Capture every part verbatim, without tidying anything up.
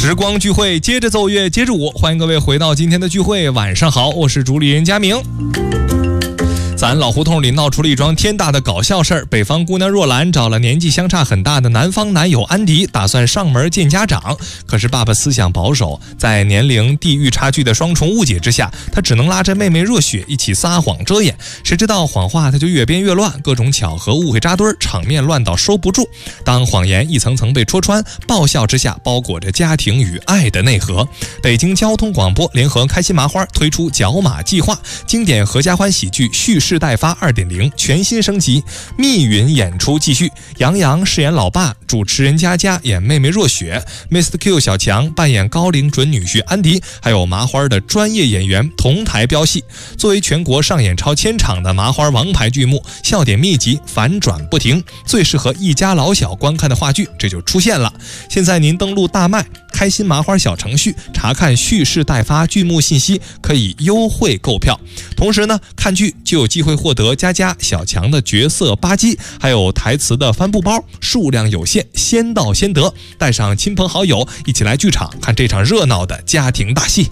时光聚会，接着奏乐，接着舞，欢迎各位回到今天的聚会。晚上好，我是主理人佳明。咱老胡同里闹出了一桩天大的搞笑事儿，北方姑娘若兰找了年纪相差很大的南方男友安迪，打算上门见家长。可是爸爸思想保守，在年龄地域差距的双重误解之下，他只能拉着妹妹热血一起撒谎遮掩。谁知道谎话他就越编越乱，各种巧合误会扎堆，场面乱到收不住。当谎言一层层被戳穿，爆笑之下包裹着家庭与爱的内核。北京交通广播联合开心麻花推出角马计划，经典合家欢喜剧蓄势待发 二点零 全新升级，密云演出继续，杨洋饰演老爸，主持人佳佳演妹妹若雪， Mister Q 小强扮演高龄准女婿安迪，还有麻花的专业演员同台飙戏。作为全国上演超千场的麻花王牌剧目，笑点密集，反转不停，最适合一家老小观看的话剧这就出现了。现在您登录大麦开心麻花小程序，查看蓄势待发剧目信息，可以优惠购票。同时呢，看剧就有机会获得佳佳、小强的角色吧唧，还有台词的帆布包，数量有限，先到先得。带上亲朋好友，一起来剧场看这场热闹的家庭大戏。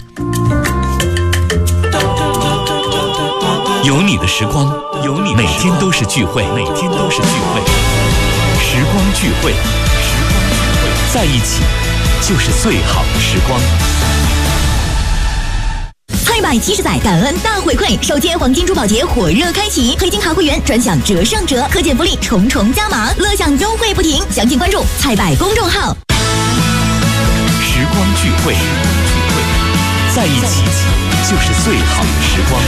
有你的时光，有你每天都是聚会，每天都是聚会。时光聚会，时光聚会，在一起就是最好的时光。 嗨百七十载感恩大回馈，首届黄金珠宝节火热开启，黑金卡会员专享折上折，可减福利重重加码，乐享优惠不停。详情关注菜百公众号。 时光聚会，在一起就是最好的时光。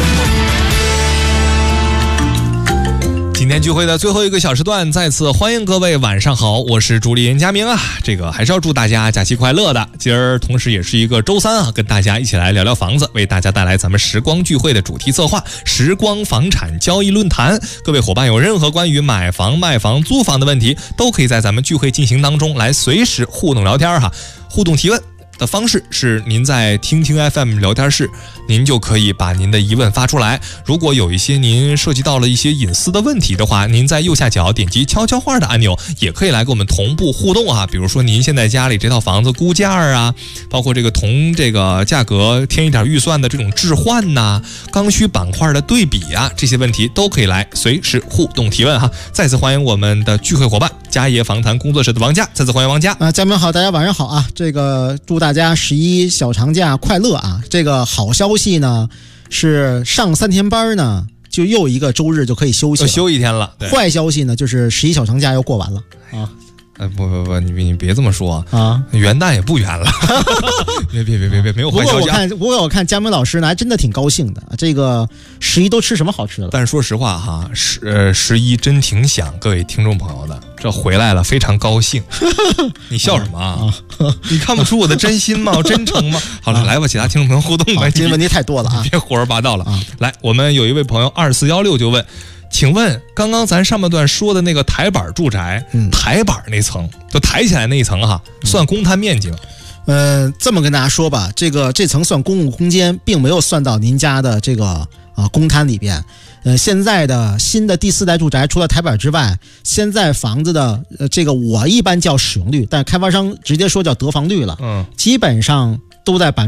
今天聚会的最后一个小时段，再次欢迎各位，晚上好，我是主理人佳明啊。这个还是要祝大家假期快乐的。今儿同时也是一个周三啊，跟大家一起来聊聊房子，为大家带来咱们时光聚会的主题策划时光房产交易论坛。各位伙伴有任何关于买房、卖房、租房的问题，都可以在咱们聚会进行当中来随时互动聊天哈，互动提问的方式是您在听听 F M 聊天室，您就可以把您的疑问发出来。如果有一些您涉及到了一些隐私的问题的话，您在右下角点击悄悄话的按钮，也可以来跟我们同步互动啊。比如说您现在家里这套房子估价啊，包括这个同这个价格添一点预算的这种置换呐、啊，刚需板块的对比啊，这些问题都可以来随时互动提问哈。再次欢迎我们的聚会伙伴佳爷房谈工作室的王佳，再次欢迎王佳啊，佳明好，大家晚上好啊。这个祝大家十一小长假快乐啊！这个好消息呢是上三天班呢，就又一个周日就可以休息了， 休一天了。 坏消息呢就是十一小长假又过完了啊。 哎，不不不，你你别这么说啊！ 元旦也不远了，别别别别别，没有坏消息。 不过我看，不过我看佳明老师呢，还真的挺高兴的。这个十一都吃什么好吃的了？ 但是说实话哈，十呃十一真挺想各位听众朋友的，这回来了非常高兴。你笑什么啊？你看不出我的真心吗？我真诚吗？好了，来吧，其他听众朋友互动吧。 今天问题太多了啊， 别胡说八道了啊！来，我们有一位朋友二四幺六就问。请问刚刚咱上半段说的那个台板住宅，嗯、台板那层就抬起来那一层哈，算公摊面积吗？ 呃，这么跟大家说吧，这个这层算公共空间，并没有算到您家的这个啊公摊里边。呃，现在的新的第四代住宅，除了台板之外，现在房子的呃这个我一般叫使用率，但开发商直接说叫得房率了，嗯，基本上都在百。